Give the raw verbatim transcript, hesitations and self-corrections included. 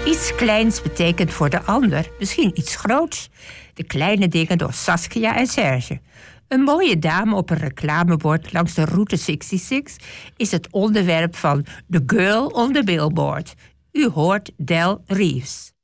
Iets kleins betekent voor de ander misschien iets groots. De kleine dingen door Saskia en Serge. Een mooie dame op een reclamebord langs de route zesenzestig is het onderwerp van The Girl on the Billboard. U hoort Del Reeves.